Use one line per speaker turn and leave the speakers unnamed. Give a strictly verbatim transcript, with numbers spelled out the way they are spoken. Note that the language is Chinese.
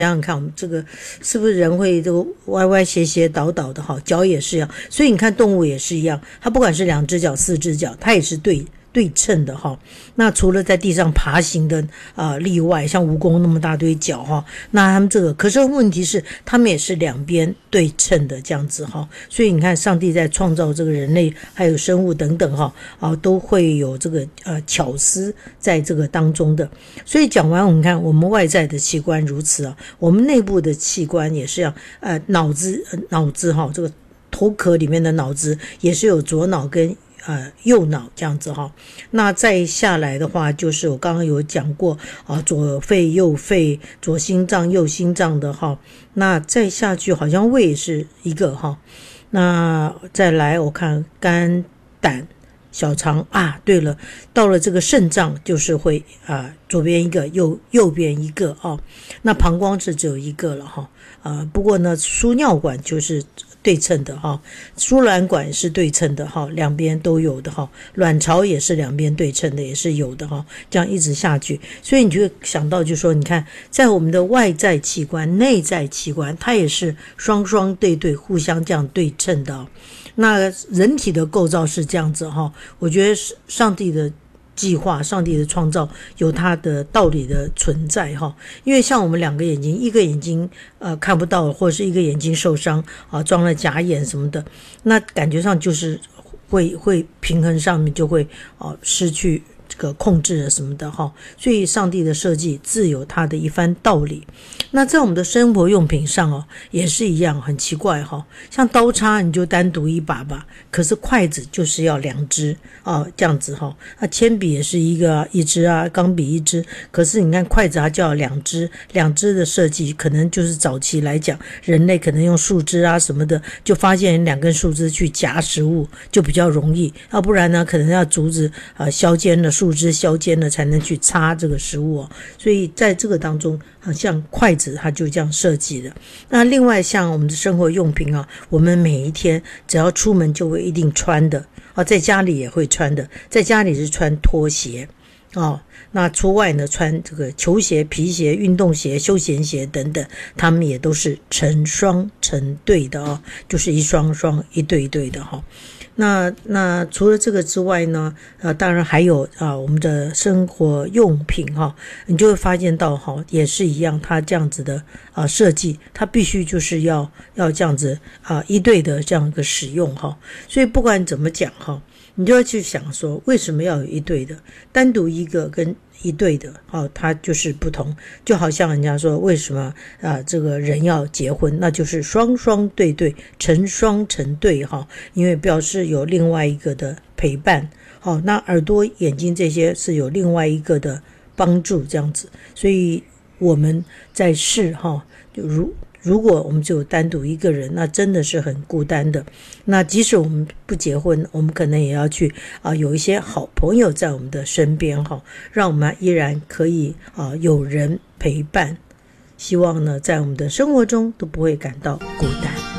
想想看，我们这个是不是人会这个歪歪斜斜倒倒的哈？脚也是一样，所以你看动物也是一样，它不管是两只脚、四只脚，它也是对对称的哈。那除了在地上爬行的啊、呃、例外，像蜈蚣那么大堆脚哈，那他们这个可是问题是，他们也是两边对称的这样子哈。所以你看，上帝在创造这个人类还有生物等等哈啊，都会有这个呃巧思在这个当中的。所以讲完，我们看我们外在的器官如此啊，我们内部的器官也是要呃脑子呃脑子哈，这个头壳里面的脑子也是有左脑跟呃右脑这样子哈。那再下来的话，就是我刚刚有讲过啊，左肺右肺，左心脏右心脏的哈。那再下去好像胃是一个哈。那再来我看肝胆小肠啊，对了，到了这个肾脏就是会啊、呃、左边一个右右边一个啊。那膀胱是只有一个了哈。呃不过呢输尿管就是对称的哈，输卵管是对称的哈，两边都有的哈，卵巢也是两边对称的，也是有的哈，这样一直下去，所以你就会想到，就说你看，在我们的外在器官、内在器官，它也是双双对对，互相这样对称的。那人体的构造是这样子哈，我觉得上帝的计划，上帝的创造有它的道理的存在哈。因为像我们两个眼睛，一个眼睛呃看不到，或者是一个眼睛受伤啊，装了假眼什么的，那感觉上就是会会平衡上面就会啊失去这个控制了什么的哈。所以上帝的设计自有它的一番道理。那在我们的生活用品上哦，也是一样，很奇怪哈。像刀叉你就单独一把吧，可是筷子就是要两只啊，这样子哈。那铅笔也是一个、啊、一支啊，钢笔一支，可是你看筷子它就要两只，两只的设计可能就是早期来讲，人类可能用树枝啊什么的，就发现两根树枝去夹食物就比较容易，要不然呢可能要竹子啊削尖了，树枝削尖了才能去插这个食物哦。所以在这个当中啊，像筷子它就这样设计的。那另外像我们的生活用品啊，我们每一天只要出门就会一定穿的啊，在家里也会穿的，在家里是穿拖鞋哦，那出外呢穿这个球鞋、皮鞋、运动鞋、休闲鞋等等，他们也都是成双成对的哦，就是一双双一对一对的哈、哦。那那除了这个之外呢，呃，当然还有啊，我们的生活用品哈、哦，你就会发现到哈、哦，也是一样，它这样子的啊设计，它必须就是要要这样子啊一对的这样一个使用哈、哦。所以不管怎么讲哈、哦，你就要去想说，为什么要有一对的，单独一个跟一对的哦，它就是不同。就好像人家说为什么啊、呃、这个人要结婚，那就是双双对对，成双成对哈、哦，因为表示有另外一个的陪伴。好、哦，那耳朵眼睛这些是有另外一个的帮助这样子。所以我们在世哈、哦，就如如果我们只有单独一个人，那真的是很孤单的。那即使我们不结婚，我们可能也要去啊、呃，有一些好朋友在我们的身边哈，让我们依然可以啊、呃、有人陪伴。希望呢，在我们的生活中都不会感到孤单。